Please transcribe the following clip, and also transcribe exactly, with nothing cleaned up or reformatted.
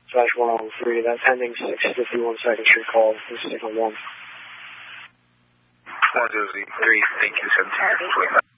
slash one oh three. That's ending six fifty-one second Street call. This is signal one. one oh three, thank you, seventeen twenty-five.